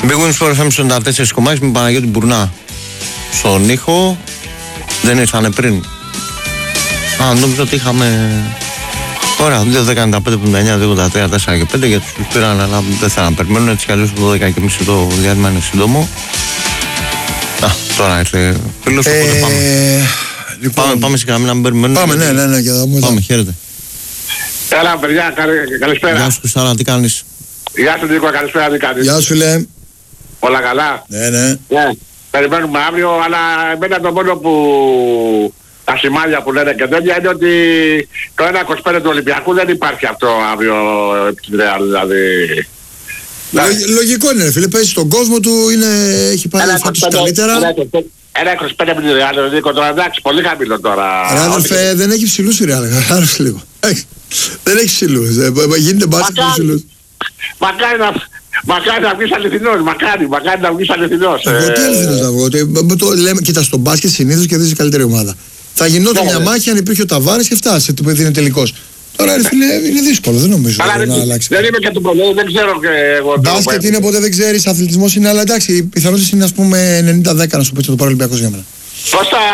Big Win Sport FM 94,6 με Παναγιώτη Μπουρνά στον ήχο. Δεν ήρθανε πριν. Νόμιζα ότι είχαμε. Ωραία, 2-10-95-59-2-83-4 και 5 για τους που πήραν, αλλά δεν θα περιμένουν. Έτσι κι αλλιώς το 12 και μισή το διάστημα είναι σύντομο. Τώρα ήρθε φίλος, οπότε πάμε. Λοιπόν, πάμε σε καμία να μην περιμένουμε. Πάμε, ναι, και θα πούμε. Πάμε, χαίρετε. Έλα, παιδιά, καλησπέρα. Γεια σου, Κουστάρα, τι κάνεις? Γεια σου, Νίκο, καλησπέρα, τι κάνεις? Γεια σου, φίλε. Όλα καλά? Ναι. Περιμένουμε αύριο, αλλά εμένα το μόνο που τα σημάδια που λένε και τέτοια είναι ότι το 1-25 του Ολυμπιακού δεν υπάρχει αυτό αύριο επί της Ρεάλ, δηλαδή. Λογικό είναι, φίλε, παίζει στον κόσμο του, έχει πάρει φέτος καλύτερα. 1-25 από τη Ρεάλ, Νίκο, τώρα εντάξει, πολύ χαμηλό τώρα. Ρε αδελφέ, δεν έχει ψηλούς η Ρεάλ, άρρωσε λίγο. Δεν έχει ψηλούς, γίνεται μπάσκετ με ψηλούς. Μακάρι να βγεις αληθινός, μακάρι να βγεις αληθινός. Εγώ τι αληθινός να βγω, κοίτα, στο μπάσκετ συνήθως κερδίζει καλύτερη ομάδα. Θα γινόταν μια μάχη αν υπήρχε ο Ταβάρης και φτάσει το παιδί είναι τελικός. Τώρα φίλε, είναι δύσκολο, δεν νομίζω να αλλάξει. Δεν είμαι και του problema, δεν ξέρω και εγώ. Μπάσκετ είναι ποτέ δεν ξέρεις, αθλητισμός είναι, αλλά εντάξει, οι πιθανότητες είναι ας πούμε 90-10 να σου πω το Παραολυμπιακός για μένα. Πώς θα...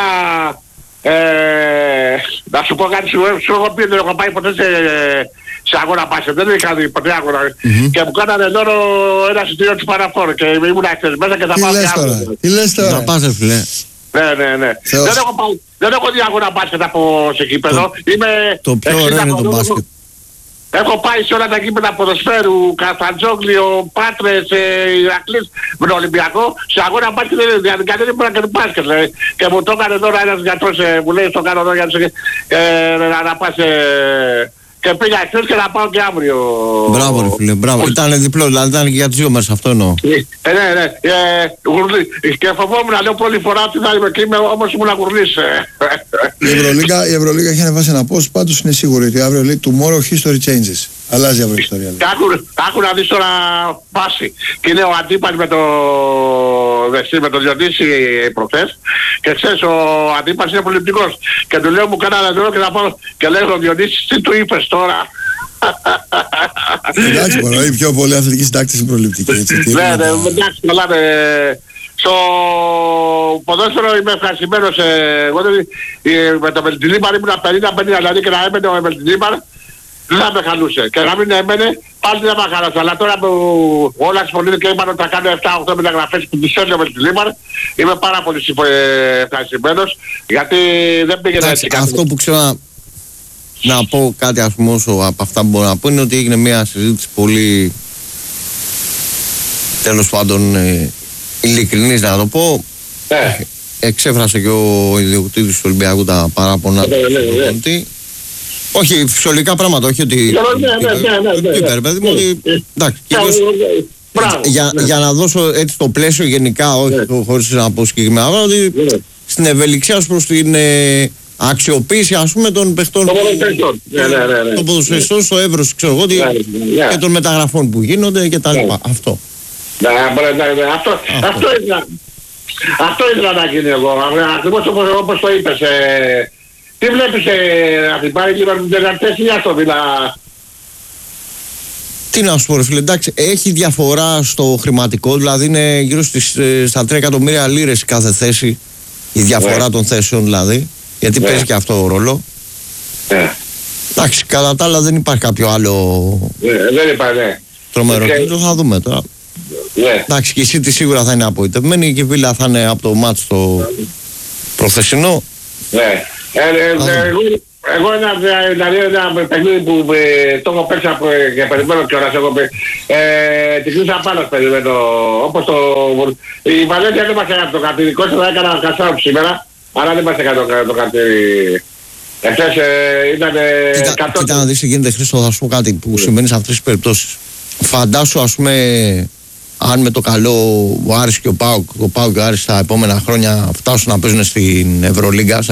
να σου πω κάτι, σου έχω πει, δεν έχω πάει ποτέ σε αγώνα μπάσκετ, δεν είχα δει ποτέ αγώνα. Και μου κάνανε δώρο ένα εισιτήριο της Παραφόρ και ήμουν χθες μέσα και θα πάω και αύριο. Τι λες τώρα? Να πας, φίλε. Ναι. Δεν έχω δει αγώνα μπάσκετ από σε κήπεδο. Το πιο ωραίο είναι το μπάσκετ. Έχω πάει σε όλα τα κήπεδα ποδοσφαίρου, Καφτατζόγλιο, Πάτρες, Ηρακλής, με τον Ολυμπιακό. Σε αγώνα μπάσκετ δεν ήμουν και του μπάσκετ. Και μου το έκανε τώρα ένας γιατρός, μου λέει στο κάνω εδώ για να πας... Και πήγα χθες και να πάω και αύριο. Μπράβο ρε φίλε, μπράβο. Ήταν διπλό, δηλαδή ήταν και για τις δύο μέρες, αυτό εννοώ. Ναι. Και φοβόμουν να λέω πρώτη φορά ότι θα είμαι εκεί, όμως ήμουν αγουρλής. Η Ευρωλίγα έχει ανεβάσει ένα post, πάντως είναι σίγουρο ότι αύριο λέει Tomorrow history changes. Αλλάζει αύριο η ιστορία. Άκου να δεις τώρα πάση. Και είναι ο αντίπαλος με το Διονύση προχθές. Και ξέρεις ο αντίπαλος είναι προληπτικός. Και του λέω μου κάνανε δώρο και θα πάω και λέω ο Διονύσης τι του είπες τώρα. Εντάξει μόνο, η πιο πολύ αθλητική συντάκτης είναι προληπτική. Ναι, εντάξει καλά. Στο ποδόσφαιρο είμαι ευχαριστημένος. Εγώ με το Μελτιλίμαρ ήμουν 50-50, δηλαδή και να έμενε ο Μελτιλίμαρ δεν θα με χαλούσε. Και να μην έμενε πάλι δεν θα με χαλούσε. Αλλά τώρα που όλα συμφωνούν και είπαν ότι θα κάνω 7-8 μεταγραφές που τις έλειω με τη Λίμαρ, είμαι πάρα πολύ ευχαριστημένος γιατί δεν πήγαινε έτσι. Αυτό που ξέρω να πω κάτι ας πούμε όσο από αυτά που μπορώ να πω είναι ότι έγινε μια συζήτηση πολύ τέλος πάντων ειλικρινής να το πω. Εξέφρασε και ο ιδιοκτήτης του Ολυμπιακού τα παράπονα του. Όχι φυσιολογικά πράγματα, όχι ότι... Ναι, παιδί μου, ότι... Εντάξει, για να δώσω έτσι το πλαίσιο γενικά, όχι χωρίς να πω συγκεκριμένα, ότι στην ευελιξία ως προς την αξιοποίηση ας πούμε των παιχτών των ποδοσφαιριστών στο εύρος, ξέρω εγώ, και των μεταγραφών που γίνονται και τα λοιπά. Αυτό. Αυτό ήθελα να γίνει εγώ, ακριβώς όπως το είπες. Τι βλέπεις να την πάρει λίγο την τερατέση για το Βίλα? Τι να σου πω ρε φίλε, εντάξει, έχει διαφορά στο χρηματικό, δηλαδή είναι γύρω στα 3 εκατομμύρια λίρες κάθε θέση, η διαφορά των θέσεων δηλαδή, γιατί παίζει και αυτό ο ρόλο. Εντάξει, κατά τα άλλα δεν υπάρχει κάποιο άλλο δεν υπάρχει, τρομερό τίτλο, θα δούμε τώρα. Εντάξει, και η City σίγουρα θα είναι απογοητευμένη και η Βίλα θα είναι από το μάτς το προχθεσινό. Εγώ ένα παιχνίδι που το έχω παίξει και περιμένω κιόλας, εγώ την κλείσα πάνω περιμένω, όπως η Βαλένθια δεν μας έκανε το κατήρι, θα έκανα κασάου σήμερα, αλλά δεν μας έκανε το κατήρι. Εχθές ήταν... Κοίτα να δεις τι γίνεται Χρήστο, θα σου πω κάτι που συμβαίνει σε αυτές τις περιπτώσεις. Φαντάσου ας πούμε αν με το καλό ο Άρης και ο ΠΑΟΚ και ο Άρης τα επόμενα χρόνια φτάσουν να παίζουν στην Ευρωλίγκα.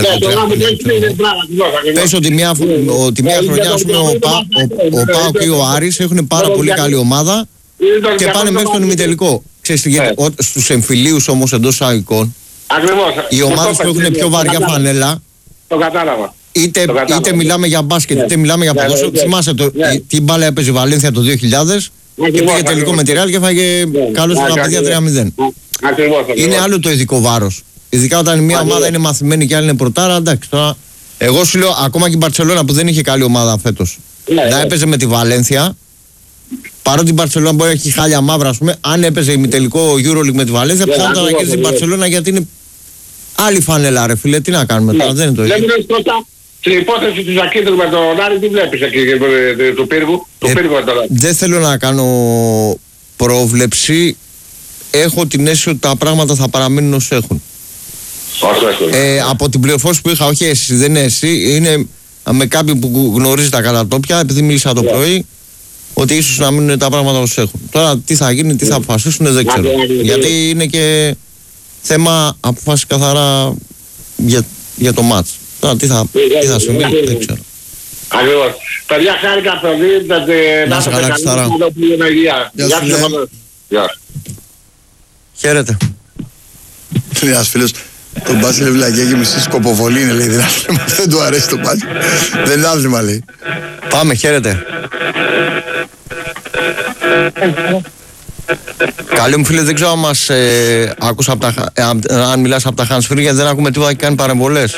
Πες ότι μια χρονιά ας πούμε, ο ΠΑΟΚ ή ο Άρης έχουν πάρα πολύ καλή ομάδα και πάνε μέχρι τον ημιτελικό. Ξέρεις τι γίνεται, στους εμφυλίους όμως εντός εισαγωγικών, οι ομάδες που έχουν πιο βαριά φανέλα, το κατάλαβα. Είτε μιλάμε για μπάσκετ, είτε μιλάμε για ποδόσφαιρο. Θυμάσαι την μπάλα έπαιζε η Βαλένθια το 2000. Και πήγε τελικό με τη Ρεάλ και φάγε καλώς στα παιδιά 3-0. Είναι άλλο το ειδικό βάρος. Ειδικά όταν μια ομάδα είναι μαθημένη και άλλη είναι πρωτάρα, εντάξει. Τώρα, εγώ σου λέω, ακόμα και η Μπαρτσελόνα που δεν είχε καλή ομάδα φέτος, να έπαιζε με τη Βαλένθια. Παρότι η Μπαρτσελόνα μπορεί να έχει χάλια μαύρα, ας πούμε, αν έπαιζε ημιτελικό EuroLeague με τη Βαλένθια, πιθανότατα να κέρδισε η Μπαρτσελόνα γιατί είναι άλλη φανέλα, ρε φίλε. Τι να κάνουμε τώρα, δεν είναι το ίδιο. Στην υπόθεση του Ζακίδρου με τον Άρη, τι βλέπεις εκεί του Πύργου. Δεν θέλω να κάνω πρόβλεψη. Έχω την αίσθηση ότι τα πράγματα θα παραμείνουν όσο έχουν. Από την πληροφόρηση που είχα, όχι εσύ, δεν είναι εσύ, είναι με κάποιον που γνωρίζει τα κατατόπια, επειδή μίλησα το πρωί, ότι ίσως να μείνουν τα πράγματα όσο έχουν. Τώρα τι θα γίνει, τι θα αποφασίσουν, δεν ξέρω. Γιατί είναι και θέμα αποφάσιση καθαρά για το μάτς. Τώρα τι θα συμβεί, δεν ξέρω. Ακριβώς. Παιδιά, χάρηκα πολύ. Να σε καλά, Ξταρά. Γεια σου. Χαίρετε. Ένας φίλος, τον μπάσκετ είναι βλακιά και μισή σκοποβολή είναι, λέει, δεν άθλημα. Δεν του αρέσει το μπάσκετ. Δεν είναι άθλημα, λέει. Πάμε, χαίρετε. Καλή μου φίλε, δεν ξέρω αν μας άκουσα αν μιλάς από τα Hands Free, γιατί δεν ακούμε τίποτα και κάνει παρεμβολές.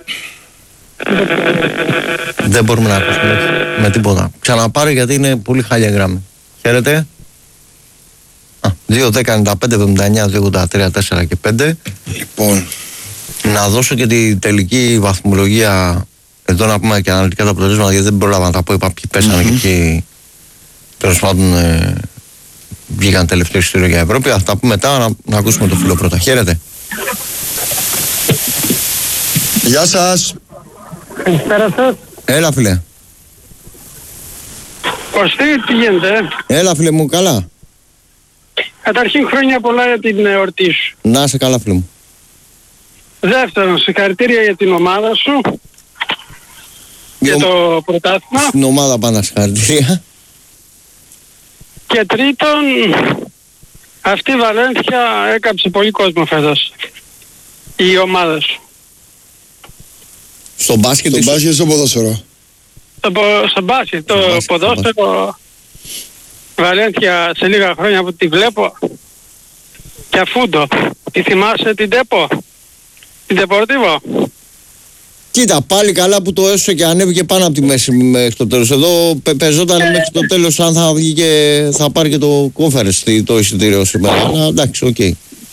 Δεν μπορούμε να ακούσουμε με τίποτα. Ξαναπάρε γιατί είναι πολύ χάλια γράμμη. Χαίρετε. 2, 10, 95, 79, 2, 83, 4 και 5. Λοιπόν, να δώσω και τη τελική βαθμολογία εδώ, να πούμε και αναλυτικά τα αποτελέσματα, γιατί δεν πρόλαβα να τα πω. Είπα ποιοι πέσανε και ποιοι τέλος πάντων βγήκαν τελευταίο εισιτήριο για Ευρώπη. Θα τα πούμε μετά, να ακούσουμε το φίλο πρώτα. Χαίρετε. Γεια σας. Καλησπέρα σας. Έλα φίλε. Κωστή, τι γίνεται? Έλα φίλε μου, καλά. Καταρχήν χρόνια πολλά για την εορτή σου. Να είσαι καλά φίλε μου. Δεύτερον, συγχαρητήρια για την ομάδα σου. Για το πρωτάθλημα. Στην ομάδα πάντα συγχαρητήρια. Και τρίτον, αυτή η Βαλένθια έκαψε πολύ κόσμο φέτος. Η ομάδα σου. Στο μπάσκετ ή στο ποδόσφαιρο? Στο μπάσκετ, το ποδόσφαιρο. Βαλένθια σε λίγα χρόνια που τη βλέπω. Και αφούντο. Τη θυμάσαι την Τέπο? Την Τεπορτίβο? Κοίτα, πάλι καλά που το έσωσε και ανέβηκε πάνω από τη μέση μέχρι το τέλος. Εδώ πεζόταν μέχρι το τέλος αν θα βγει και θα πάρει και το κόφερες το εισιτήριο σήμερα. Αλλά εντάξει, οκ.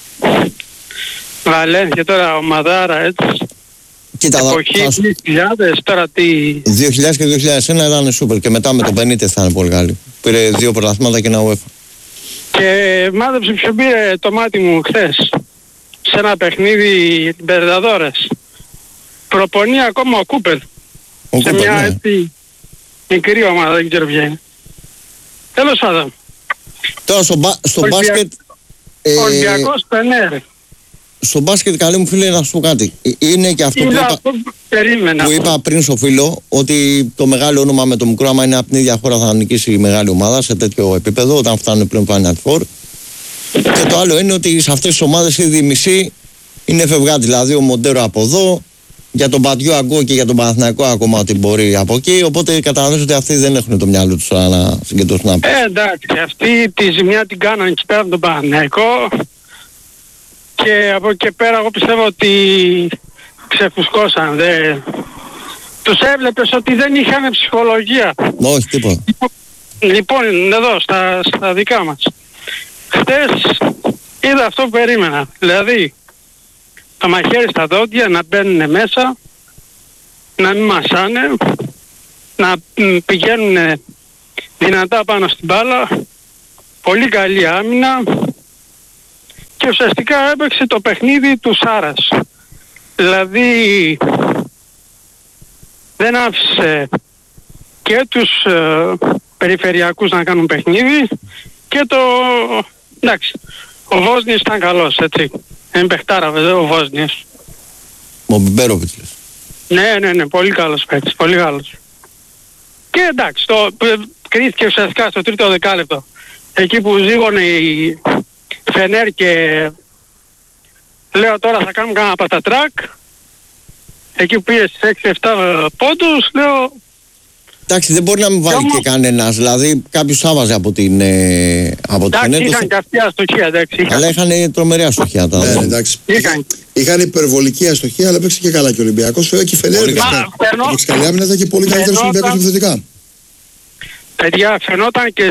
Βαλένθια τώρα ομαδάρα, έτσι. Κοίτα, εποχή 2000, τώρα τι... 2000 και 2001 ήταν σούπερ και μετά με τον Benítez θα είναι πολύ καλή. Πήρε 2 πρωταθλήματα και ένα UEFA. Και μάδεψε ποιο πήρε το μάτι μου χθες. Σε ένα παιχνίδι Μπερδαδόρες. Προπονεί ακόμα ο Κούπερ. Σε μια έτσι μικρή ομάδα, δεν ξέρω ποια είναι. Τέλος πάντων. Τώρα στο μπάσκετ... Ολυμπιακός Πενέρ. Στο μπάσκετ, καλή μου φίλε, να σου πω κάτι. Είναι και αυτό που είπα πριν στο φίλο, ότι το μεγάλο όνομα με το μικρό, άμα είναι από την ίδια χώρα, θα νικήσει η μεγάλη ομάδα σε τέτοιο επίπεδο, όταν φτάνουν πλέον Final Four. Και το άλλο είναι ότι σε αυτές τις ομάδες ήδη μισή είναι φευγάτη. Δηλαδή ο Μοντέρο από εδώ, για τον Πατιό ακούω και για τον Παναθηναϊκό ακόμα ότι μπορεί από εκεί. Οπότε καταλαβαίνω ότι αυτοί δεν έχουν το μυαλό τους να συγκεντρώσουν. Εντάξει, αυτοί τη ζημιά την κάνανε εκεί πέρα από τον Παναθηναϊκό. Και από εκεί και πέρα εγώ πιστεύω ότι ξεφουσκώσαν. Τους έβλεπες ότι δεν είχαν ψυχολογία. Όχι, τίποτα. Λοιπόν, εδώ στα δικά μας. Χτες είδα αυτό που περίμενα. Δηλαδή, το μαχαίρι στα δόντια, να μπαίνουν μέσα, να μην μασάνε, να πηγαίνουν δυνατά πάνω στην μπάλα, πολύ καλή άμυνα και ουσιαστικά έπαιξε το παιχνίδι του Σάρας. Δηλαδή δεν άφησε και τους περιφερειακούς να κάνουν παιχνίδι και εντάξει, ο Βόσνης ήταν καλός, έτσι. Είναι παιχτάρα βέβαια ο Βόσνης. Ο Μπιμπέροβιτς λες. Ναι, πολύ καλός παίκτης, πολύ καλός. Και εντάξει, κρίθηκε ουσιαστικά στο τρίτο δεκάλεπτο. Εκεί που ζήγωνε η Φενέρ και λέω τώρα θα κάνουμε κανένα πατατράκ. Εκεί που πήγε στις 6-7 πόντους, λέω Εντάξει, δεν μπορεί να μην βάλει και κανένας. Δηλαδή, κάποιος άβαζε από την. Εντάξει, είχαν και αυτή αστοχία, εντάξει. Αλλά είχαν τρομερή αστοχία. Ναι, εντάξει. Είχαν υπερβολική αστοχία, αλλά παίξε και καλά και ο Ολυμπιακός. Και φαινόταν. Και καλή άμυνα ήταν και πολύ καλύτερος Ολυμπιακός επιθετικά. Παιδιά, φαινόταν και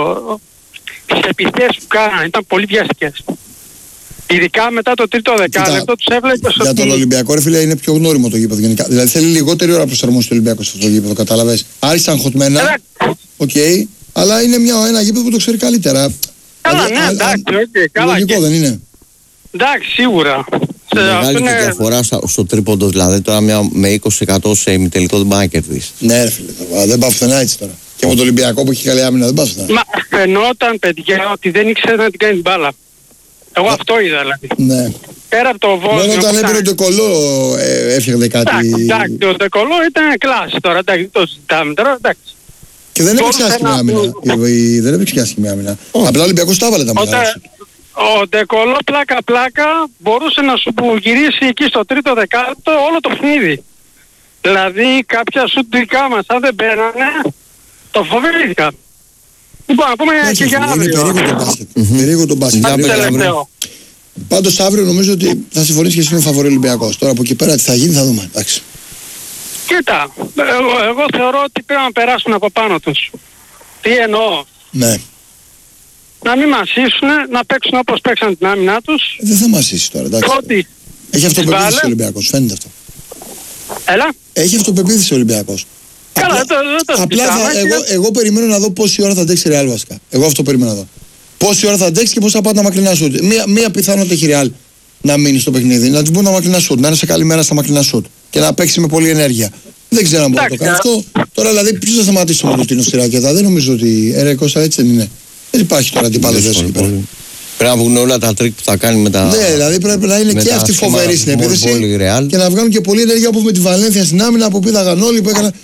στις επιθέσεις που κάνανε, ήταν πολύ βιαστικές. Ειδικά μετά το τρίτο δεκάλεπτο τους έβλεπες ότι... Για τον Ολυμπιακό, ρε φίλε, είναι πιο γνώριμο το γήπεδο γενικά. Δηλαδή θέλει λιγότερη ώρα προσαρμόσει το Ολυμπιακό στο γήπεδο, κατάλαβες. Άρισαν χωτμένα, οκ, αλλά είναι ένα γήπεδο που το ξέρει καλύτερα. Καλά, ναι, εντάξει, καλά. Λογικό δεν είναι. Εντάξει, σίγουρα. Μεγάλη και διαφορά στο τρίποντο, δηλαδή τώρα με 20% σε ημιτελικό δεν πάει να κερδίσει. Ναι, ρε φίλε, δεν πάω πουθενά έτσι τώρα. Και με τον Ολυμπιακό που έχει καλή άμυνα δεν πάω πουθενά. Μα φαινόταν, παιδιά, ότι δεν ήξερε να την κάνει την μπάλα. Εγώ αυτό είδα, δηλαδή. Ναι. Πέρα από το Βόλιο. Μόνο όταν έπαιρνε το Ντεκολό έφτιαχνε κάτι. Εντάξει, το Ντεκολό ήταν κλάση τώρα, εντάξει, το συζητάμε τώρα, εντάξει. Και δεν έπαιξε άσχημη άμυνα. Δεν έπαιξε άσχημη άμυνα. Απλά ο Ολυμπιακός τα έβαλε τα μεγάλα. Ο Ντεκολό πλάκα μπορούσε να σου γυρίσει εκεί στο τρίτο δεκάλεπτο όλο το παιχνίδι. Δηλαδή κάποια σουτ δικά μας, αν δεν μπαίνανε, το φοβήθηκα. Λοιπόν, να πούμε και για αύριο. Είναι περίεργο το μπάσκετ. Πάντως αύριο νομίζω ότι θα συμφωνήσει και εσύ με ο φαβορί Ολυμπιακός. Τώρα από εκεί πέρα τι θα γίνει θα δούμε. Εντάξει. Κοίτα, εγώ θεωρώ ότι πρέπει να περάσουν από πάνω τους. Τι εννοώ. Ναι. Να μην μασίσουν, να παίξουν όπως παίξαν την άμυνά τους. Δεν θα μασίσει τώρα, εντάξει. Ότι έχει αυτοπεποίθηση ο Ολυμπιακός, φαίνεται αυτό. Έλα. Έχει αυτοπεποίθηση ο Ολυμπιακός. Καλά, δεν το απλά εγώ περιμένω να δω πόση ώρα θα αντέξει η Ρεάλ βασικά. Εγώ αυτό περιμένω να δω. Πόση ώρα θα αντέξει και πώς θα πάει τα μακρινά σουτ. Μία πιθανότητα έχει η Ρεάλ να μείνει στο παιχνίδι. Να την πούν τα μακρινά σουτ, να είναι σε καλή μέρα στα μακρινά σουτ και να παίξει με πολλή ενέργεια. Δεν ξέρω αν μπορεί να το κάνει αυτό. Τώρα δηλαδή ποιος θα σταματήσει το Μοντοτίνο στη ράκετα. Δεν νομίζω ότι. Κώστα, έτσι δεν είναι. Δεν υπάρχει τώρα αντιπάλωση εκεί πέρα. Πρέπει να βγουν όλα τα τρίκ που θα κάνει με τα. Ναι, δηλαδή πρέπει να είναι και αυτή φοβερή στην επίθεση. Και να βγάλουν και πολλή ενέργεια που με τη Βαλένθια στην άμυνα που πήδαγαν όλοι που έκαναν.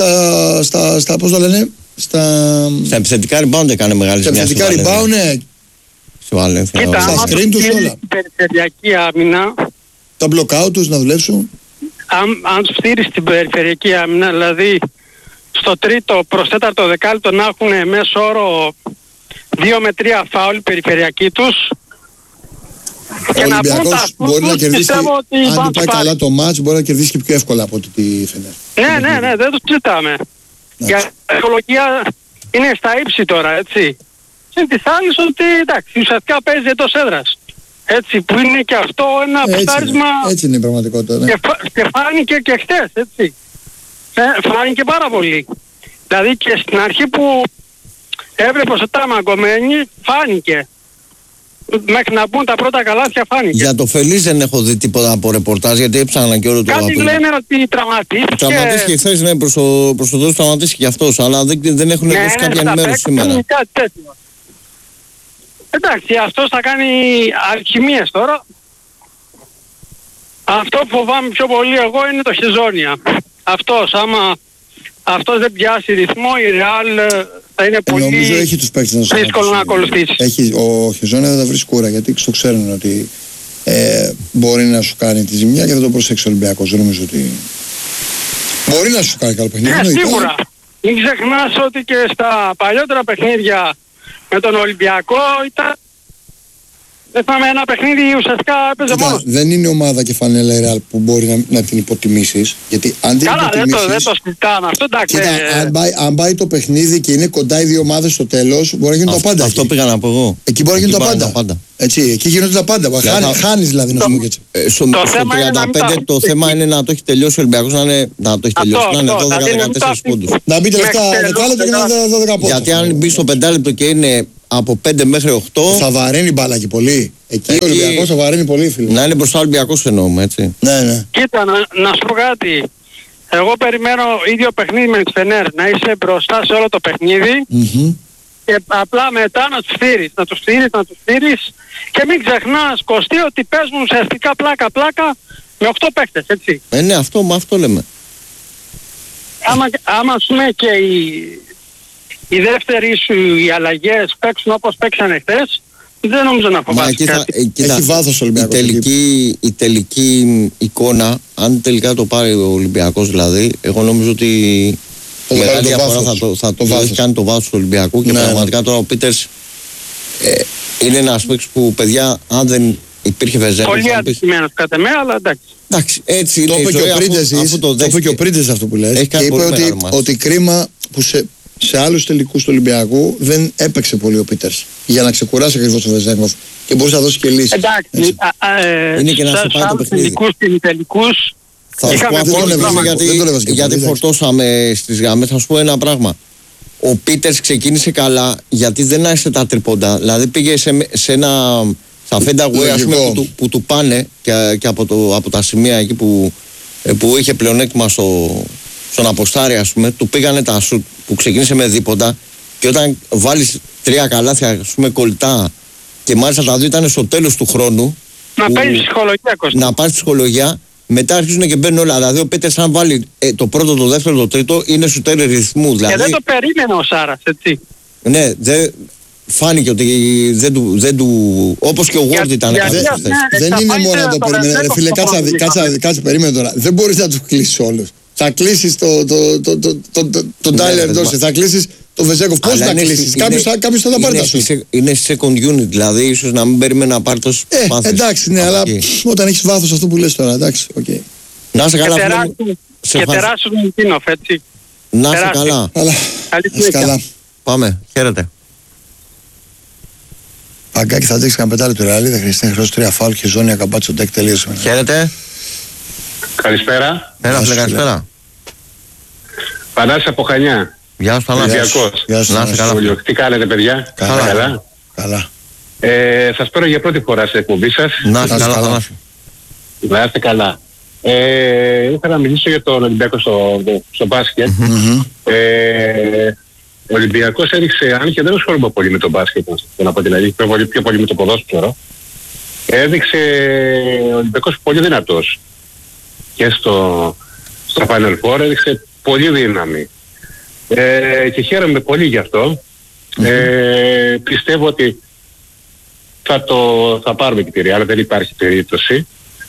Στα πώς το λένε. Στα επιθετικά rebound έκανε μεγάλη ζημιά. Στα επιθετικά rebound, ναι. Στη Βαλένθια. Στα screen τους όλα. Περιφερειακή άμυνα. Τα block-out τους να δουλέψουν. Αν τους στείλεις την περιφερειακή άμυνα, δηλαδή στο τρίτο προς τέταρτο δεκάλεπτο να έχουν μέσο όρο 2 με 3 φάουλ περιφερειακή τους. Ο Ολυμπιακός μπορεί να κερδίσει, αν πάει καλά το μάτς, μπορεί να κερδίσει και πιο εύκολα από ό,τι τη Φενέρ. Ναι, δεν το συζητάμε. Για η ψυχολογία είναι στα ύψη τώρα, έτσι. Και της άλλης ότι, εντάξει, ουσιαστικά παίζει εντός έδρας. Έτσι, που είναι και αυτό ένα πτάρισμα. Έτσι είναι η πραγματικότητα. Ναι. Και φάνηκε και χτες, έτσι. Φάνηκε πάρα πολύ. Δηλαδή και στην αρχή που έβλεπε ο Τάμαγκομένη, φάνηκε. Μέχρι να μπουν τα πρώτα καλάθια φάνηκε. Για το Φελής δεν έχω δει τίποτα από ρεπορτάζ, γιατί έψαχνα και όλο το Κάτι λένε ότι τραυματίστηκε. Τραυματίστηκε χθες, ναι, προς το τέλος τραυματίστηκε αυτός, αλλά δεν έχουν δώσει κάποια ενημέρωση σήμερα. Εντάξει, αυτός θα κάνει αλχημίες τώρα. Αυτό που φοβάμαι πιο πολύ εγώ είναι το Χεζόνια. Άμα αυτός δεν πιάσει ρυθμό, η Ρεάλ θα είναι πολύ έχει τους παίκτες δύσκολο να ακολουθήσει. Ο Χεζόνια δεν θα βρει σκούρα, γιατί το ξέρουν ότι μπορεί να σου κάνει τη ζημιά και θα το προσέξει ο Ολυμπιακός. Δεν νομίζω ότι μπορεί να σου κάνει καλό παιχνίδι. Ναι, σίγουρα. Μην ξεχνάς ότι και στα παλιότερα παιχνίδια με τον Ολυμπιακό ήταν... Δεν θα με ένα παιχνίδι ουσιαστικά έπαιζε μόνος. Δεν είναι ομάδα και φανέλα η Ρεάλ που μπορεί να την υποτιμήσεις. Γιατί αν την υποτιμήσεις... Καλά, δεν το συζητάμε αυτό, εντάξει. Αν πάει το παιχνίδι και είναι κοντά οι δύο ομάδες στο τέλος, μπορεί να γίνουν τα πάντα. Αυτό πήγα να πω εγώ. Εκεί μπορεί να γίνουν τα πάντα. Έτσι, εκεί γίνονται τα πάντα. Χάνεις δηλαδή να σου πω έτσι. Στο 35 το θέμα είναι να το έχει τελειώσει ο Ολυμπιακός, να το έχει τελειώσει, να είναι 12-14 πόντους. Να μπει τελευταία δεκάλεπτο και να είναι 12 πόντους. Γιατί αν μπει στο 5 λεπτό και είναι από 5 μέχρι 8. Θα βαραίνει μπάλα και πολύ. Εκεί ο Ολυμπιακός θα βαραίνει πολύ, φίλε. Να είναι μπροστά ο Ολυμπιακός εννοούμε, έτσι. Ναι. Κοίτα, να σου πω κάτι. Εγώ περιμένω ίδιο παιχνίδι με τη Φενέρ. Να είσαι μπροστά σε όλο το παιχνίδι. Και απλά μετά να τους στείλεις. Και μην ξεχνάς, Κωστή, ότι παίζουν ουσιαστικά πλάκα με 8 παίκτες, έτσι. Ναι, αυτό λέμε. Άμα ας πούμε και οι δεύτεροι σου οι αλλαγές παίξουν όπως παίξανε χθες, δεν νομίζω να φοβάσαι κάτι. Έχει βάθος ο Ολυμπιακός. Η τελική εικόνα, αν τελικά το πάρει ο Ολυμπιακός δηλαδή, εγώ νομίζω ότι μεγάλη διαφορά θα το έχει κάνει το βάθος του Ολυμπιακού και πραγματικά τώρα ο Πίτερς είναι ένας παίκτης που, παιδιά, αν δεν υπήρχε Βεζέγκοφ. Πολύ αντικειμένος κατά μένα, αλλά εντάξει. Εντάξει, έτσι το είναι. Το είπε και ο Πρίντεζης αυτό που λες. Και είπε ότι κρίμα που σε άλλους τελικούς του Ολυμπιακού δεν έπαιξε πολύ ο Πίτερς για να ξεκουράσει ακριβώς τον Βεζέγκοφ και μπορούσε να δώσει και λύσεις. Εντάξει, είναι και να σου πάει το παιχνίδι. Τελικούς, θα σου πω αυτό γιατί φορτώσαμε στις γραμμές. Θα σου πω ένα πράγμα. Ο Πίτερς ξεκίνησε καλά γιατί δεν άρχισε τα τρίποντα. Δηλαδή πήγε σε ένα στα φένταγουέ που του πάνε και από τα σημεία εκεί που είχε πλεονέκτημα στον αποστάρι, ας πούμε, του πήγανε τα σουτ που ξεκίνησε με δίποντα και όταν βάλεις 3 καλάθια, ας πούμε, κολλητά και μάλιστα τα δύο ήταν στο τέλος του χρόνου. Να πάρει ψυχολογία, Κώστα. Να πάρει ψυχολογία. Μετά αρχίζουν και μπαίνουν όλα. Δηλαδή ο Πίτερς αν βάλει το πρώτο, το δεύτερο, το τρίτο είναι σουτέρ ρυθμού. Δηλαδή, και δεν το περίμενε ο Σάρας, έτσι. Ναι, φάνηκε ότι δεν του όπως και ο Ward ήταν. Δεν είναι μόνο να το περίμενε. Φίλε, κάτσε, περίμενε τώρα. Δεν μπορείς να του κλείσεις όλους. Θα κλείσεις τον Τάιλερ Ντόρσετ, θα κλείσεις τον Βεζέγκοφ. Πώς θα κλείσεις? Κάποιος θα τα πάρει τα σου. Είναι second unit, δηλαδή ίσως να μην περίμενε να πάρει τόσο πάθος. Εντάξει, ναι, αλλά όταν έχεις βάθος αυτό που λες τώρα, εντάξει, οκ. Να είσαι καλά. Και τεράσσουν την Τίνοφ, έτσι. Να είσαι καλά. Πάμε, χαίρετε. Παγκάκι θα δείξει κανένα πετάλεπτο ρεάλι, δεν χρειάζεται 3 φάουλ και ζώνη ακαμπάτσο ντεκ, τελείωσε. Χαίρετε. Καλησπέρα. Καλησπέρα. Πανάσης από Χανιά. Γεια σου Πανάση. Γεια σου. Τι κάνετε, παιδιά? Καλά. Σας παίρνω για πρώτη φορά σε εκπομπή σας. Να είστε καλά, Πανάση. Να είστε καλά. Ήθελα να μιλήσω για τον Ολυμπιακό στο μπάσκετ. Ο Ολυμπιακός έδειξε, αν και δεν ασχολούμαι πολύ με τον μπάσκετ, να πω την αλήθεια, πιο πολύ με το ποδόσφαιρο, έδειξε ο Ολυμπιακός πολύ δυνατός. Και στο Final Four έδειξε πολύ δύναμη. Και χαίρομαι πολύ γι' αυτό. Πιστεύω ότι θα πάρουμε και τη Real, δεν υπάρχει περίπτωση.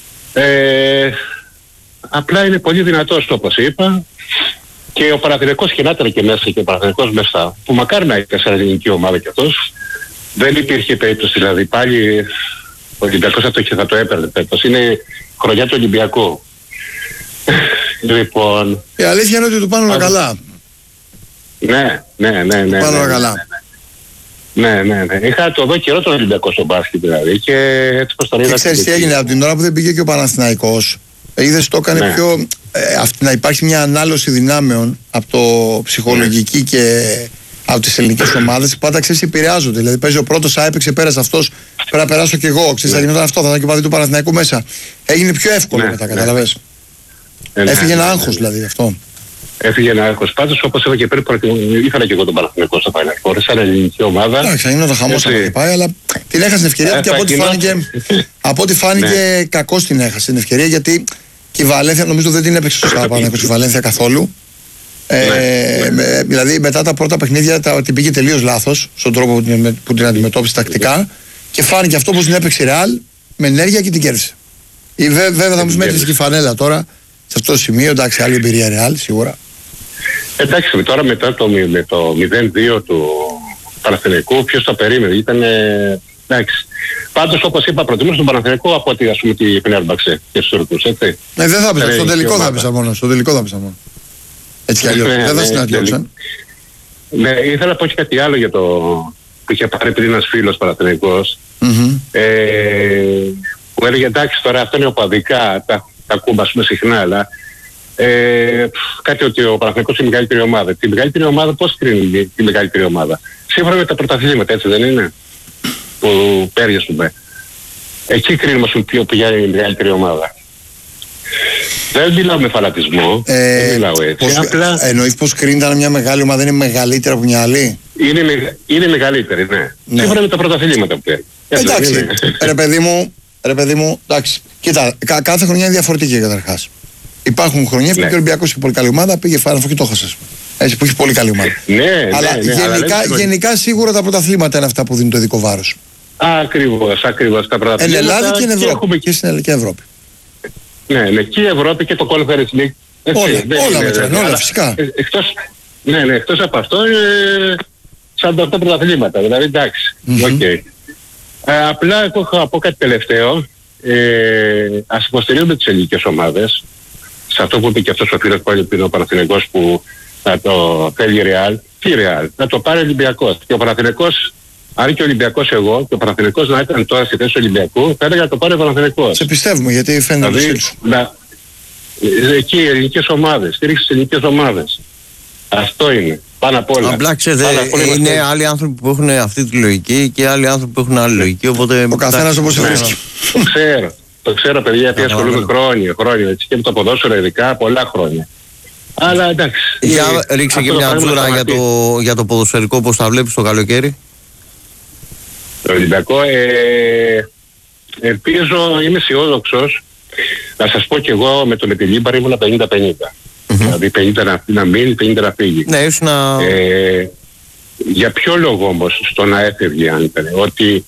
Απλά είναι πολύ δυνατός, όπως είπα. Και ο Παναθηναϊκός χινάται και μέσα, και ο Παναθηναϊκός μέσα, που μακάρι να ήταν σε ελληνική ομάδα κι αυτός. Δεν υπήρχε περίπτωση, δηλαδή πάλι ο Ολυμπιακός θα το έπαιρνε φέτος. Είναι χρονιά του Ολυμπιακού. Λοιπόν... Η αλήθεια είναι ότι του πάνε όλα καλά. Ναι. Πάνε όλα καλά. Ναι. Είχα το δω καιρό τον Ολυμπιακό στο μπάσκετ, δηλαδή, και έτσι πως τον είδα. Και ξέρεις τι έγινε από την ώρα που δεν πήγε και ο Παναθηναϊκός. Είδες το έκανε πιο... να υπάρχει μια ανάλωση δυνάμεων από το ψυχολογική και από τις ελληνικές ομάδες. Πάντα ξέρεις επηρεάζονται. Δηλαδή παίζει ο πρώτος, έπαιξε, πέρασε αυτός, πρέπει να περάσω κι εγώ. Ξέρεις, θα γινόταν αυτό, θα ήταν και ο παδί του Παναθηναϊκού μέσα. Έγινε πιο εύκολο μετά, καταλαβες. Έφυγε ένα άγχος δηλαδή αυτό. Έφυγε ένα άγχος. Πάντως, όπως είπα και πριν, ήθελα και εγώ τον Παναθηναϊκό στο Final Four, σαν ελληνική ομάδα. Εντάξει, θα γινόταν χαμός να πάει, αλλά την έχασε την ευκαιρία και από ό,τι φάνηκε κακώς την έχασε την ευκαιρία, γιατί και η Βαλένθια νομίζω δεν την έπαιξε σωστά πάνω η Βαλένθια καθόλου. Δηλαδή μετά τα πρώτα παιχνίδια την πήγε τελείως λάθος στον τρόπο που την αντιμετώπισε τακτικά και φάνηκε αυτό πως την έπαιξε η Ρεάλ με ενέργεια και την κέρδισε. Βέβαια θα μου μέτρησε και η φανέλα τώρα σε αυτό το σημείο, εντάξει, άλλη εμπειρία Ρεάλ σίγουρα. Εντάξει, τώρα μετά το 0-2 του Παναθηναϊκού, ποιος το περίμενε, ήταν εντάξει. Πάντως, όπως είπα, προτιμούσα τον Παναθηναϊκό από ότι, ας πούμε, τη Φενέρμπαξε και στους Τούρκους, έτσι. Ναι, δεν θα πεις, στον τελικό θα πεις μόνο, Έτσι κι αλλιώς, δεν θα συναντιόντουσαν. Ναι, ήθελα να πω και κάτι άλλο για το που είχε πάρει πριν ένας φίλος Παναθηναϊκός, που έλεγε, εντάξει, τώρα αυτό είναι οπαδικά, τα κούμπασουμε συχνά, αλλά κάτι ότι ο Παναθηναϊκός είναι η μεγαλύτερη ομάδα. Τη μεγαλύτερη ομάδα πώς κρίνει τη μεγαλύτερη ομάδα? Σύμφωνα με τα πρωταθλήματα, έτσι δεν είναι? Που πέρυσι εκεί κρίνουμε ποια είναι η μεγαλύτερη ομάδα. Δεν μιλάω με φανατισμό, δεν μιλάω έτσι. Απλά... Εννοείς πως κρίνεται αν μια μεγάλη ομάδα είναι μεγαλύτερη από μια άλλη? Είναι μεγαλύτερη, ναι. Σύμφωνα με τα πρωταθλήματα που παίρνει. Εντάξει, ρε παιδί μου, εντάξει. Κοίτα, κάθε χρονιά είναι διαφορετική καταρχάς. Υπάρχουν χρονιές που και ο Ολυμπιακός είχε πολύ καλή ομάδα, πήγε Final Four και το έχασε. Έτσι που έχει πολύ καλή ομάδα. Αλλά γενικά σίγουρα τα πρωταθλήματα είναι αυτά που δίνουν το ειδικό βάρος. Ακριβώς τα πρωταθλήματα. Εν Ελλάδα και εν Ευρώπη. Και στην ελληνική Ευρώπη. Ναι, και η Ευρώπη και το Conference League. Όλα μετράνε, όλα φυσικά. Ναι, εκτός από αυτό, 48 πρωταθλήματα, δηλαδή εντάξει, οκ. Απλά εγώ έχω πω κάτι τελευταίο, ας υποστηρίζουμε τις ελληνικές ομάδες, σε αυτό που είπε και αυτός ο φίλος που είναι ο Παναθηναϊκός που θα το θέλει η Ρεάλ. Τι Ρεάλ, να το πάρει ο Ολυμπιακός. Και ο Παναθηναϊκός, αν και ο Ολυμπιακός εγώ, και ο Παναθηναϊκός να ήταν τώρα στη θέση του Ολυμπιακού, θα έλεγα να το πάρει ο Παναθηναϊκός. Σε πιστεύουμε, γιατί φαίνεται δηλαδή, εκεί οι ελληνικές ομάδες, στήριξη στις ελληνικές ομάδες. Αυτό είναι. Πάνω απ' όλα. Απλά ξέρετε, είναι άλλοι άνθρωποι που έχουν αυτή τη λογική και άλλοι άνθρωποι που έχουν άλλη λογική. Οπότε ο καθένας όπως σε βρίσκει. Το ξέρω παιδιά, γιατί ασχολούμαι χρόνια έτσι, και με το ποδόσφαιρο ειδικά πολλά χρόνια. Αλλά εντάξει. Για ρίξε και μια τζούρα για το ποδοσφαιρικό, πώς τα βλέπεις το καλοκαίρι. Το Ολυμπιακό, ελπίζω, είμαι αισιόδοξος. Να σας πω και εγώ με τον Ετελίμπαρ ήμουν 50-50. Δηλαδή 50 να μείνει, 50 να φύγει. Ναι, ήσουν για ποιο λόγο όμως στο να έφευγε, αν ήταν, ότι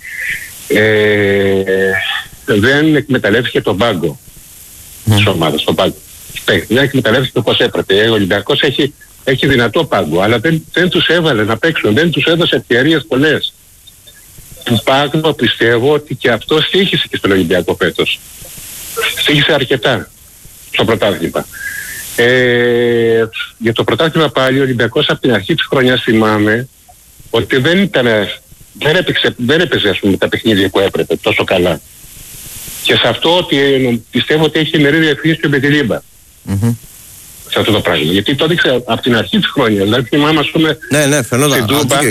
δεν εκμεταλλεύτηκε τον πάγκο της ομάδας, τον πάγκο. Δεν εκμεταλλεύτηκε όπως έπρεπε. Ο Ολυμπιακός έχει δυνατό πάγκο, αλλά δεν τους έβαλε να παίξουν, δεν τους έδωσε ευκαιρίες πολλές. Του πάγκο πιστεύω ότι και αυτό στοίχησε και στον Ολυμπιακό φέτος. Στοίχησε αρκετά στο πρωτάθλημα. Για το πρωτάθλημα πάλι ο Ολυμπιακός από την αρχή της χρονιάς θυμάμαι ότι δεν έπαιζε ας πούμε τα παιχνίδια που έπρεπε τόσο καλά. Και σε αυτό ότι πιστεύω ότι έχει μερίδιο ευθύνης και ο Μπετιλίμπα. Σε αυτό το πράγμα. Γιατί το έδειξε από την αρχή της χρονιάς. Δηλαδή θυμάμαι ας πούμε ναι, φαινόταν.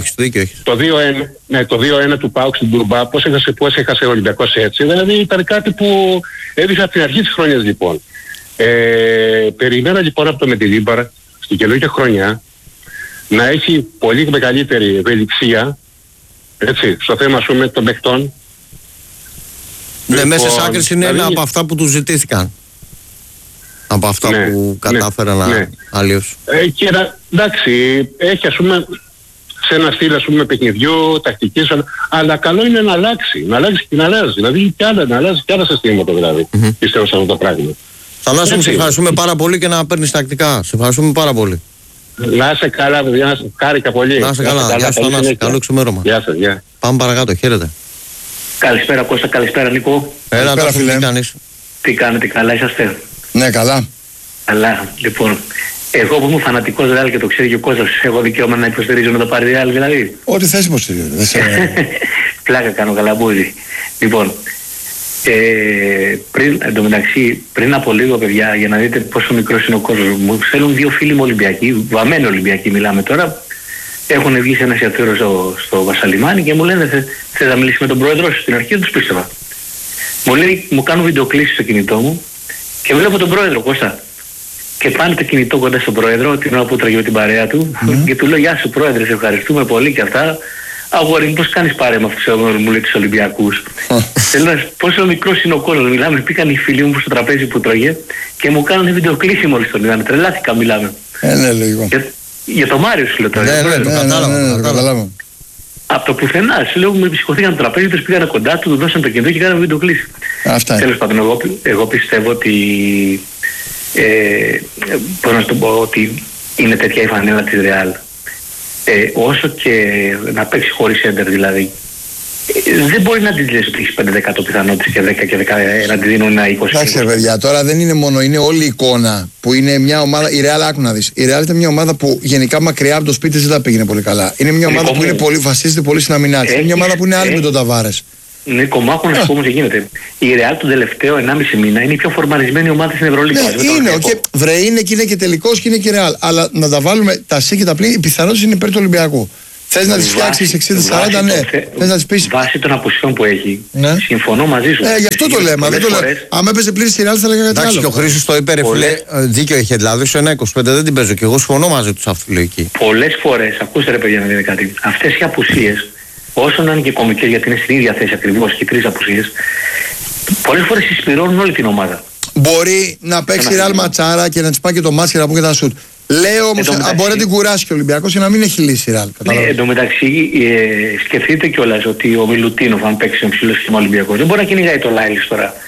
Το 2-1 του ΠΑΟΚ στην Τουρμπά, πώς έχασε ο Ολυμπιακός έτσι. Δηλαδή ήταν κάτι που έδειξε από την αρχή της χρονιάς λοιπόν. Περιμένω λοιπόν από το Μεντιλίμπαρ στην καινούργια χρονιά να έχει πολύ μεγαλύτερη ευελιξία, έτσι, στο θέμα ας πούμε των παιχτών. Ναι, μέσα σε άκρηση είναι ένα από αυτά που τους ζητήθηκαν. Από αυτά που κατάφεραν αλλιώς. Και εντάξει, έχει ας πούμε σε ένα στυλ ας πούμε παιχνιδιού, τακτικής, αλλά καλό είναι να αλλάξει και να αλλάζει. Δηλαδή και άλλα, να αλλάζει και άλλα συστήματα δηλαδή. Πιστεύω σε αυτό το πράγμα. Θανάση, σε ευχαριστούμε πάρα πολύ και να παίρνεις τακτικά. Σε ευχαριστούμε πάρα πολύ. Να είσαι καλά, παιδιά, να σε χάρηκα πολύ. Να είσαι καλά, γεια σου Θανάση, καλό ξημέρωμα. Γεια σας, γεια. Πάμε παρακάτω, χαίρετε. Καλησπέρα Κώστα, καλησπέρα Νίκο. Έλα, φίλε. Τι κάνετε, καλά είσαστε? Ναι, καλά. Καλά, λοιπόν. Εγώ που είμαι φανατικός Ρεάλ και το ξέρει και ο Κώστας, έχω δικαίωμα να υποστηρίζω με το πάρει Ρεάλ δηλαδή? Ό,τι θες υποστηρίζω. Πλάκα κάνω, καλαμπούδι. Λοιπόν, πριν από λίγο παιδιά, για να δείτε πόσο μικρός είναι ο κόσμος, μου στέλνουν δύο φίλοι μου Ολυμπιακοί, βαμμένοι Ολυμπιακοί μιλάμε τώρα, έχουν βγει σε ένα εστιατόριο στο Βασαλιμάνι και μου λένε θες να μιλήσεις με τον πρόεδρό σου? Στην αρχή δεν τους πίστευα. Μου λέει, μου κάνουν βιντεοκλήσεις στο κινητό μου και βλέπω τον πρόεδρο Κώστα. Και πάνε το κινητό κοντά στον πρόεδρο, την ώρα που τραγεί με την παρέα του, και του λέω, γεια σου πρόεδρε, σε ευχαριστούμε πολύ και αυτά. Αγόρι μου, πώς κάνεις παρέα με αυτούς μου λέει τους Ολυμπιακούς? Θέλω πόσο μικρός είναι ο κόσμος, μιλάμε, πήγαν οι φίλοι μου στο τραπέζι που τρώγε και μου κάνανε βιντεοκλήση μόλις τον είδανε, τρελάθηκα μιλάμε. Ναι, λογικό. Για το Μάριο σου λέω τώρα. Ναι, το κατάλαβα. Από το πουθενά, σου λέω, μου σηκωθήκαν το τραπέζι, τους πήγανε κοντά του δώσαν το κινητό και κάνανε βιντεοκλήση. Τέλος πάντων, εγώ πιστεύω ότι μπορώ να σου πω ότι είναι τέτοια η φανέλα της Ρεάλ. Όσο και να παίξει χωρίς έντερ δηλαδή, δεν μπορεί να της λες ότι έχεις 5% πιθανότητες και 10 και 10 να τη δίνουν ένα 20%. Εντάξει παιδιά, τώρα δεν είναι μόνο, είναι όλη η εικόνα που είναι μια ομάδα. Η Ρεάλ, άκου να δεις. Η Ρεάλ ήταν μια ομάδα που γενικά μακριά από το σπίτι δεν τα πήγαινε πολύ καλά. Είναι μια ομάδα που είναι πολύ βασίζεται πολύ στην αμυνά. Είναι μια ομάδα που είναι άλλη με τον Ταβάρες. Νίκο, μάχω να σου πω όμως τι γίνεται. Η Ρεάλ τον τελευταίο 1,5 μήνα είναι η πιο φορμαρισμένη ομάδα στην Ευρωλίγα. Ναι, είναι, βρε, είναι και είναι και τελικός και είναι και Ρεάλ. Αλλά να τα βάλουμε τα σί και τα πλήν, οι πιθανότητες είναι υπέρ του Ολυμπιακού. Θες να τις φτιάξεις 60-40, ναι. Θες να τις πεις. Βάσει των απουσιών που έχει, συμφωνώ μαζί σου. Γι' αυτό το λέμε. Αν έπαιζε πλήρης τη Ρεάλ θα λέγα κάτι άλλο. Εντάξει, και ο Χρήστος το είπε, ρε φίλε, δίκιο είχε. Δηλαδή, στο 1-25 δεν την παίζω και εγώ συμφωνώ μαζί του σε αυτή τη λογική. Πολλές φορές, ακούστε ρε παιδιά να δείτε κάτι, αυτές οι απουσίες, όσο να είναι και κομικές, γιατί είναι στην ίδια θέση ακριβώς και τρεις απουσίες, πολλές φορές συσπηρώνουν όλη την ομάδα. Μπορεί να παίξει Ρεάλ ματσάρα και να της πάει και το μάτς και να πούμε και τα σουτ. Λέω όμως, μπορεί να την κουράσει και ο Ολυμπιακός και να μην έχει λύσει Ρεάλ. Εν τω μεταξύ, σκεφτείτε κιόλας ότι ο Μιλουτίνοφ, αν παίξει με ψηλό σχήμα Ολυμπιακός, δεν μπορεί να κυνηγάει το Λάιλις τώρα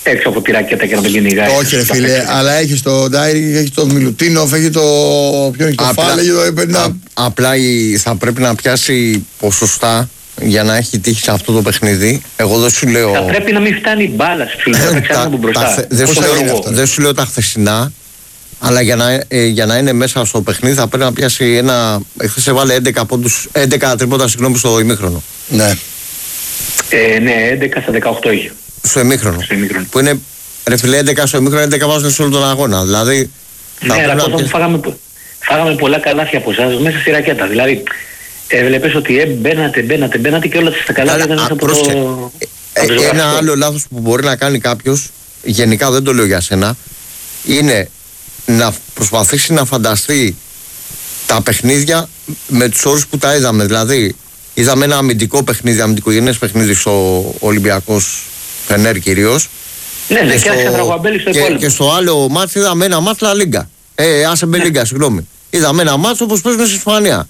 έξω από τη ρακέτα και να τον κυνηγάει. Όχι, ρε φίλε, αλλά έχει το Ντάιρι, έχει το Μιλουτίνοφ, έχει το. Ποιον έχει το Φάλ, έχει το. Απλά θα πρέπει να πιάσει ποσοστά για να έχει τύχει σε αυτό το παιχνίδι. Εγώ δεν σου λέω. Θα πρέπει να μην φτάνει η μπάλα στους φίλους, θα ξέρουμε από μπροστά. Δεν σου λέω τα χθεσινά, αλλά για να είναι μέσα στο παιχνίδι θα πρέπει να πιάσει ένα. Χθες έβαλε 11 τρίποτα στο ημίχρονο. Ναι. Ναι, 11 στα 18 είχε. Στο ημίχρονο. Που είναι, ρε φίλε, 11 στο ημίχρονο, 11 βάζουν σε όλο τον αγώνα. Δηλαδή. Ναι, αλλά φάγαμε πολλά καλάθια από εσάς μέσα στη ρακέτα. Δηλαδή, βλέπεις ότι μπαίνατε και όλα τα καλάθια ήταν μέσα από το. Ένα άλλο λάθος που μπορεί να κάνει κάποιος, γενικά δεν το λέω για σένα, είναι να προσπαθήσει να φανταστεί τα παιχνίδια με τους όρους που τα είδαμε. Δηλαδή, είδαμε ένα αμυντικό παιχνίδι, αμυντικογενές παιχνίδι στο Ολυμπιακός Φενέρ κυρίως. Ναι, και στο άλλο μάτς είδαμε ένα μάτς Λα Λίγκα. Άσε με Λίγκα, συγγνώμη. Είδαμε ένα μάτς όπως παίζουμε στην Ισπανία.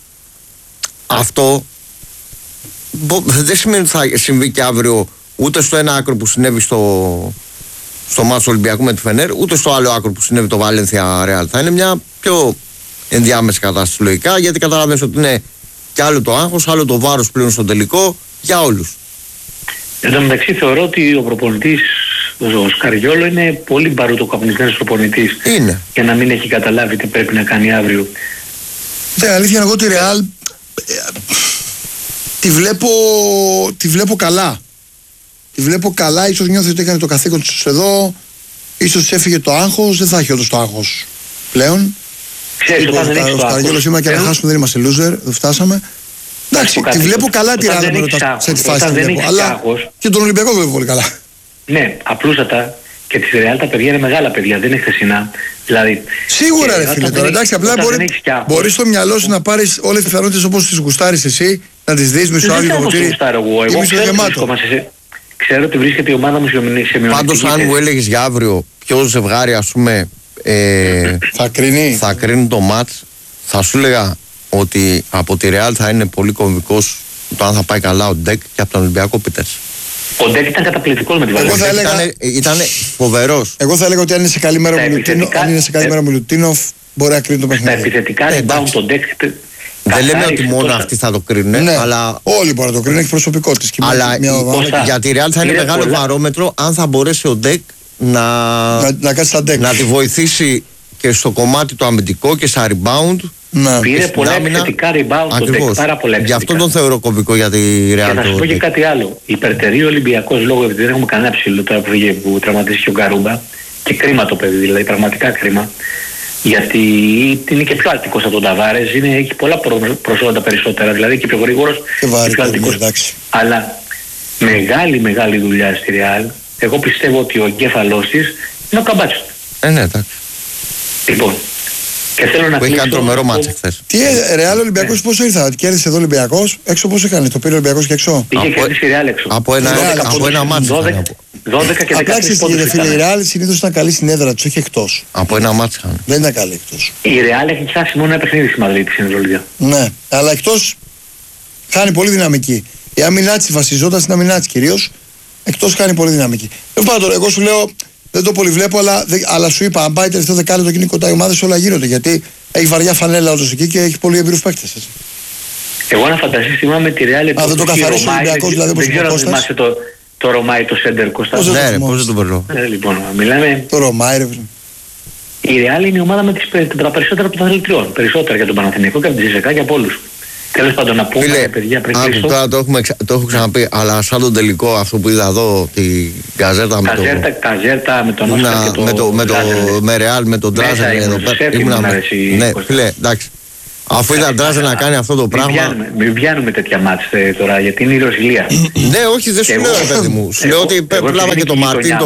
Αυτό δεν σημαίνει ότι θα συμβεί και αύριο ούτε στο ένα άκρο που συνέβη στο μάτς Ολυμπιακού με τη Φενέρ, ούτε στο άλλο άκρο που συνέβη το Βαλένθια Ρεάλ. Θα είναι μια πιο ενδιάμεση κατάσταση λογικά, γιατί καταλαβαίνεις ότι είναι και άλλο το άγχος, άλλο το βάρος πλέον στο τελικό για όλους. Εν τω μεταξύ θεωρώ ότι ο προπονητής, ο Σκαριόλο, είναι πολύ μπαρουτοκαπνισμένος προπονητής. Είναι. Για να μην έχει καταλάβει τι πρέπει να κάνει αύριο. Ναι, αλήθεια εγώ τη Ρεάλ τη βλέπω καλά. Τη βλέπω καλά, ίσως νιώθει ότι έκανε το καθήκον της εδώ, ίσως έφυγε το άγχος, δεν θα έχει όντως το άγχος πλέον. Ξέρεις, όταν δεν έχεις το άγχος. σήμερα και να χάσουμε δεν είμαστε loser, δεν φτάσαμε. Εντάξει, τη βλέπω καλά τη Ρεάλ σε τη φάση τη βλέπω, αλλά και τον Ολυμπιακό δεν βλέπω πολύ καλά. Ναι, απλούστατα και τη Ρεάλ τα παιδιά είναι μεγάλα παιδιά, δεν είναι χθεσινά. Δηλαδή, σίγουρα ρε φίλε τώρα, εντάξει, απλά μπορείς στο μυαλό σου να πάρεις όλες τις πιθανότητες όπως τις γουστάρεις εσύ, να τις δεις μισοάδιο το ποτήρι ή μισογεμάτο. Ξέρω ότι βρίσκεται η ομάδα μου σε μειονεκτική. Πάντως αν μου έλεγες για αύριο ποιο ζευγάρι ας πούμε θα κρίνει το μάτς, θα σου έλεγα ότι από τη Ρεάλ θα είναι πολύ κομβικός το αν θα πάει καλά ο Ντεκ και από τον Ολυμπιακό Πίτερς. Ο Ντεκ ήταν καταπληκτικός με τη Βαλένθια. Ήταν φοβερός. Εγώ θα έλεγα ότι αν είναι σε καλή μέρα ο Μιλουτίνοφ μπορεί να κρίνει το παιχνίδι. Τα επιθετικά rebound τον Ντεκ. Δεν λέμε ότι μόνο αυτοί θα το κρίνουν, ναι, αλλά. Όλοι μπορεί να το κρίνουν, έχει προσωπικό της. Αλλά για τη Real θα είναι μεγάλο βαρόμετρο αν θα μπορέσει ο Ντεκ να τη βοηθήσει και στο κομμάτι το αμυντικό και στα rebound. Ναι. Πήρε πολλά επιθετικά rebound τον Ντεκ, πάρα πολλά επιθετικά. Γι' αυτό τον θεωρώ κομβικό για τη Real. Και να σου πω και κάτι άλλο. Υπερτερεί ο Ολυμπιακός λόγω, επειδή δεν έχουμε κανένα ψηλό τώρα που τραυματίστηκε ο Γκαρούμπα. Και κρίμα το παιδί, δηλαδή πραγματικά κρίμα. Γιατί είναι και πιο άτικος από τον Ταβάρες, έχει πολλά προσόντα περισσότερα, δηλαδή και πιο γρήγορος και πιο άτικος. Αλλά μεγάλη δουλειά στη Real. Εγώ πιστεύω ότι ο εγκέφαλός της είναι ο Καμπάτσος. Ναι, εντάξει. Λοιπόν, και θέλω να κλείσω... Που είχε τρομερό μάτσο χθες. Τι Real Ολυμπιακός πόσο ήρθα, κέρδισε εδώ Ολυμπιακός, έξω πόσο έκανε, το πήρε Ολυμπιακός και έξω. Είχε κέρδισε η Real έξω. Από ένα μάτσο. 12 και 13 πόντους. Φίλε, η Real συνήθως ήταν καλή στην έδρα της, όχι εκτός. Από ένα μάτσο. Δεν ήταν καλή εκτός. Η Real έχει χάσει μόνο ένα παιχνίδι στη Μαδρίτη στην Ευρωλίγα. Ναι, αλλά εκτός χάνει πολύ δυναμική. Η άμυνά της βασιζόταν στην άμυνά της κυρίως, εκτός χάνει πολύ δυναμική. Πάντως, εγώ σου λέω, δεν το πολύ βλέπω, αλλά σου είπα, αν πάει τελευταίο δεκάλεπτο και είναι κοντά οι ομάδες, όλα γίνονται. Γιατί έχει βαριά φανέλα όντως εκεί και έχει πολύ εμπειρούς παίκτες. Εγώ να φανταστείς, θυμάμαι τη Real. Αν δεν το καθαρίσει ο Ολυμπιακός, δηλαδή όπως είναι ο Κώστας. Το Ρωμάι, το Σέντερ Κώστα. Ναι, πώς δεν το περνώ. Λοιπόν, μιλάμε. Το Ρωμάι, ρε. Η Real είναι η ομάδα με τα περισσότερα πρωταθλητριών. Περισσότερα για τον Παναθηναϊκό και από τη Ζεσεκά και από όλους. Τέλος πάντων, να πούμε, παιδιά, πριν κλείσω. Τώρα το έχω ξαναπεί, αλλά σαν τον τελικό αυτό που είδα εδώ, τη Καζέρτα με το. Καζέρτα με τον Όσcar και με Ρεάλ, με τον Ντράζεν εδώ πέρα. Ναι, φίλε, εντάξει. Αφού είδα Ντράζεν να κάνει αυτό το πράγμα. Μην πιάνουμε τέτοια μάτς τώρα, γιατί είναι η Ρωσιλία. Ναι, όχι, δεν σου λέω, παιδί μου. Σου λέω ότι πλάβα και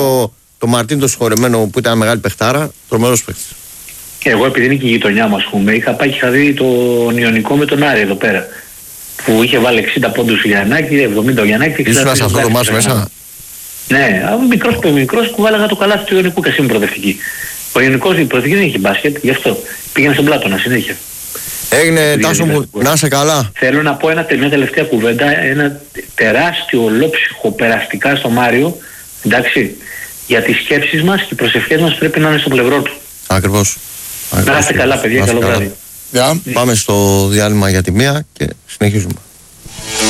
το Μαρτίν το συγχωρεμένο που ήταν μεγάλη παιχτάρα, τρομερός παίκτης. Εγώ επειδή είναι και η γειτονιά μου, ας πούμε, είχα δει τον Ιωνικό με τον Άρη εδώ πέρα. Που είχε βάλει 60 πόντους ο Γιαννάκη, 70 ο Γιαννάκη. Ήσουν σε αυτό το μάτς μέσα. Ναι, μικρός που βάλαγα το καλάθι του Ιωνικού και στην προοδευτική. Ο Ιωνικός η προοδευτική δεν είχε μπάσκετ, γι' αυτό πήγαινε στον Πλάτωνα συνέχεια. Έγινε, Τάσο μου, να είσαι καλά. Θέλω να πω μια τελευταία κουβέντα, ένα τεράστιο ολόψυχο περαστικά στο Μάριο, εντάξει, γιατί οι σκέψεις μας και οι προσευχές μας πρέπει να είναι στο πλευρό του. Ακριβώς. Να είστε καλά παιδιά, καλό βράδυ. Πάμε στο διάλειμμα για τη μία και συνεχίζουμε.